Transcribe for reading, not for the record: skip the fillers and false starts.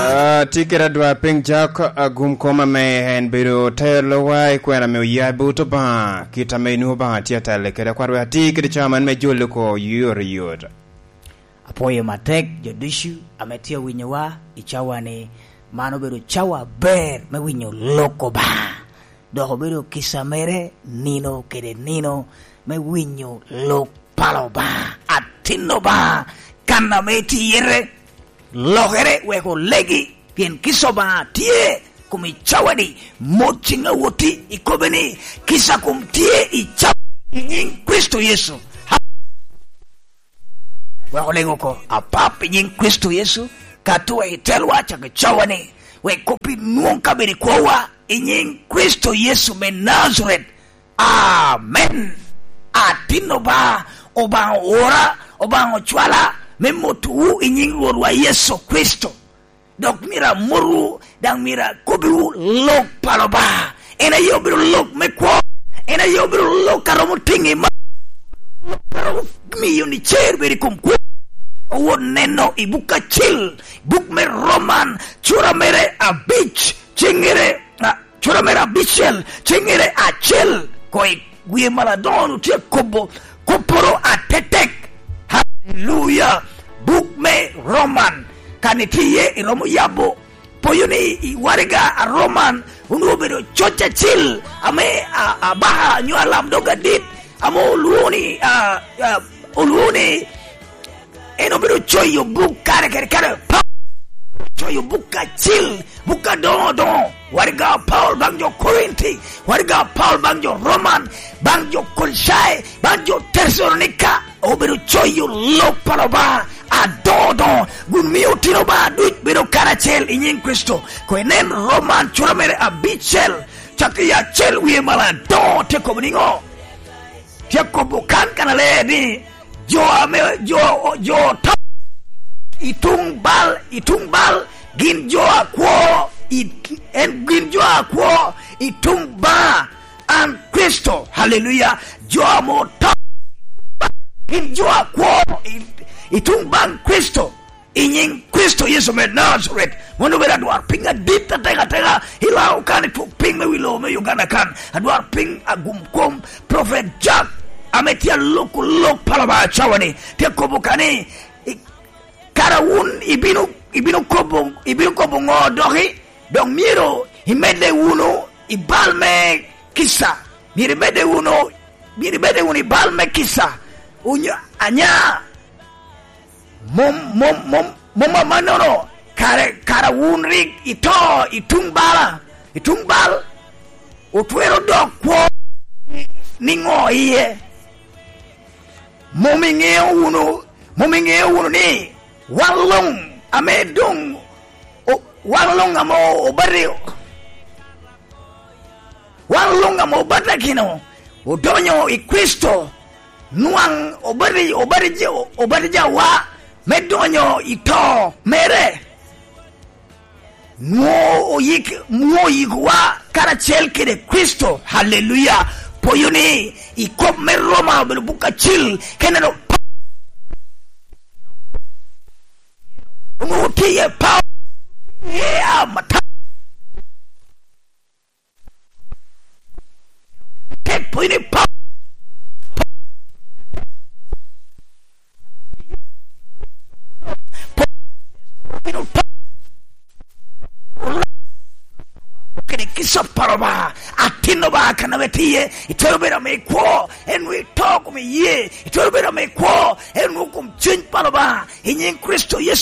Tikera dwa ping jak agum koma me hen biro telo wai kwena me yabu to ba kita me no ba tiata le kera kwarwa tikere chaman me jolo ko yor apoye matek jodishu ametia winyowa ichawane mano biro chawa ber me winyo loko ba doho biro kisamere nino kere nino me winyo lok palo ba atino ba kana meti yere logere weko legi pien kisoba tie kumichawadi mochinga woti ikobeni kisa kumtie ichawadi in Kristo Yesu weko lego ko apapi in Kristo Yesu katua itelwa chakachawani wekopi nuonka beri kwa in Kristo Yesu men Nazareth amen atino ba oba ora oba ochwala memotu inyingro wa Yesu Kristo dok mira muru dang mira kobiru lok paloba ena yobiru lok mekwo ena yobiru lok karomutingi mi yuni cher beri kumkwe owo neno ibuka chill buk me roman chura mere abich chingere chura mere abichel chingere achel koi guye maladonu tie kobo koporo atetek hallelujah book me roman kanitiye iromo yabo poyuni wariga a roman unubero chocha chill ame abaha nyala mdoga dit amo luoni uluoni enobero choyo book kare choyo buka chill buka don wariga Paul bangjo Korinti wariga Paul bangjo Roman bangjo Kolosai bangjo Thessalonica obero choyo lopaloba adodo gunmio tinoba duit bero karachel in Kristo koenen Roman churamere abichel chakia chel wie malado te komuningo Jacob kan kanale ni jo itung bal gin jo akwo gin jo akwo itung ba an Kristo hallelujah jo mo gin jo akwo itung ba Kristo in Kristo Yesu me Nazareth wono bera duar pinga dita tega hilau kan tu ping me wilo me Uganda kan aduar ping agum kom prophet Jack ametia lok palaba chawani te kobukani karawun ibinu kobo ngodohi dong miro imede uno ibalme kisa miribede uno ibalme kisa unya anya mom manono karawun rig itungbal utwero dokwo ningo iye mominge uno ni walong amedong walong amo obari kino udonyo Kristo nuang obari jawa medonyo ito mere mo yikwa karachel kede Kristo hallelujah poyuni ikop meroma belubuka chill keneno Umutie power yeah mata take point power kisa paraba atino ba kana betie itolbera me ko and we talk me ye itolbera me ko and we kum chin paraba in Kristo Yesu